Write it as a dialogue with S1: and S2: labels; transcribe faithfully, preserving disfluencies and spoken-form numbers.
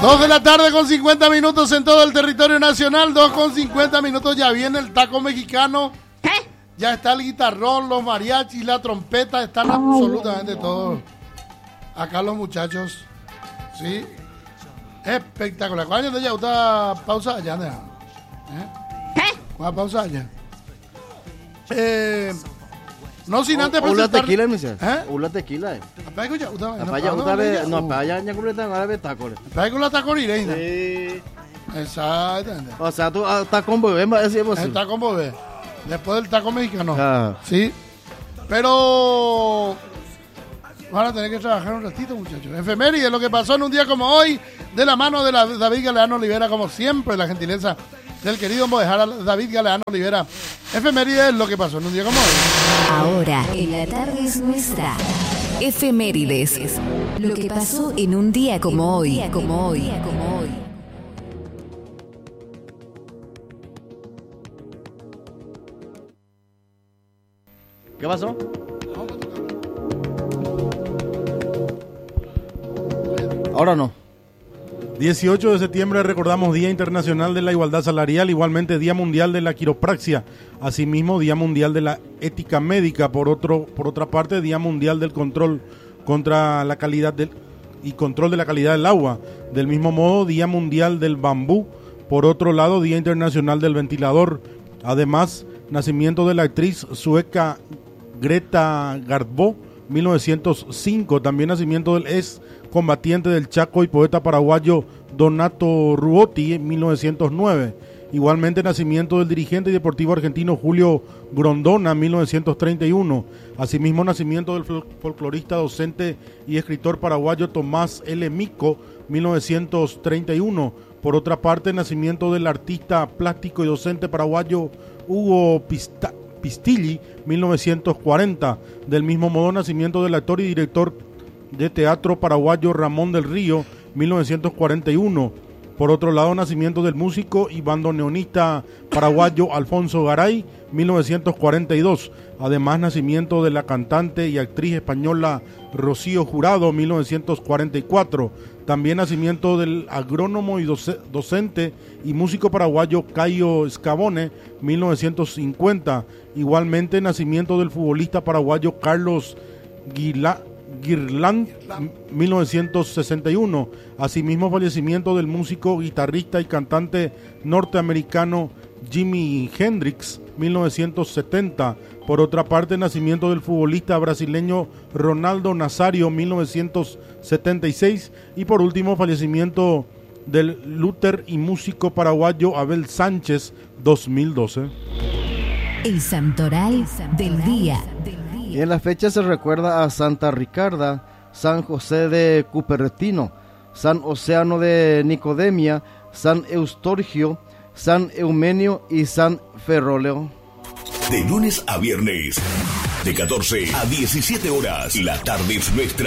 S1: dos de la tarde con cincuenta minutos en todo el territorio nacional. dos con cincuenta minutos. Ya viene el taco mexicano.
S2: ¿Qué?
S1: Ya está el guitarrón, los mariachis, la trompeta. Están absolutamente todos. Acá los muchachos. Sí. Espectacular. ¿Cuál año ya está pausa allá? ¿Eh?
S2: ¿Qué?
S1: ¿Cuál pausa allá? Eh... No sin antes
S3: o,
S1: presentar...
S3: Ula tequila, me dice.
S1: ¿Eh?
S3: Ula tequila.
S1: Apa escucha, uta,
S3: Apa ya uta be, no apa ya nya completa ahora be taco.
S1: Apa con la tacorina.
S3: Sí.
S1: Exactamente.
S3: O sea, tú está con bebé, va a decir vos.
S1: El taco bebé. Después del taco mexicano.
S3: Ah.
S1: Sí. Pero van a tener que trabajar un ratito, muchachos. Efeméride, lo que pasó en un día como hoy, de la mano de la David Galeano Olivera, como siempre, la gentileza del querido Modejar David Galeano Olivera. Efeméride es lo que pasó en un día como hoy.
S4: Ahora, en la tarde es nuestra. Efemérides. Lo que pasó en un día como hoy. Como hoy. Como hoy.
S3: ¿Qué pasó? Ahora no.
S5: dieciocho de septiembre recordamos Día Internacional de la Igualdad Salarial, igualmente Día Mundial de la Quiropraxia, asimismo Día Mundial de la Ética Médica, por otro, por otra parte Día Mundial del Control contra la calidad del y control de la calidad del agua, del mismo modo Día Mundial del Bambú, por otro lado Día Internacional del Ventilador, además nacimiento de la actriz sueca Greta Garbo, mil novecientos cinco, también nacimiento del ex combatiente del Chaco y poeta paraguayo Donato Ruotti en mil novecientos nueve. Igualmente nacimiento del dirigente y deportivo argentino Julio Grondona, mil novecientos treinta y uno. Asimismo nacimiento del fol- folclorista, docente y escritor paraguayo Tomás L. Mico, mil novecientos treinta y uno. Por otra parte, nacimiento del artista plástico y docente paraguayo Hugo Pista- Pistilli, mil novecientos cuarenta. Del mismo modo, nacimiento del actor y director de teatro paraguayo Ramón del Río, mil novecientos cuarenta y uno. Por otro lado, nacimiento del músico y bandoneonista paraguayo Alfonso Garay, mil novecientos cuarenta y dos. Además, nacimiento de la cantante y actriz española Rocío Jurado, mil novecientos cuarenta y cuatro. También nacimiento del agrónomo y doce- docente y músico paraguayo Cayo Scabone, mil novecientos cincuenta. Igualmente, nacimiento del futbolista paraguayo Carlos Guilá Guirland, mil novecientos sesenta y uno. Asimismo, fallecimiento del músico, guitarrista y cantante norteamericano Jimi Hendrix, mil novecientos setenta. Por otra parte, nacimiento del futbolista brasileño Ronaldo Nazario, mil novecientos setenta y seis. Y por último, fallecimiento del luthier y músico paraguayo Abel Sánchez, dos mil doce.
S4: El santoral del día.
S3: Y en la fecha se recuerda a Santa Ricarda, San José de Cupertino, San Océano de Nicodemia, San Eustorgio, San Eumenio y San Ferroleo.
S6: De lunes a viernes, de catorce a diecisiete horas, la tarde es nuestra.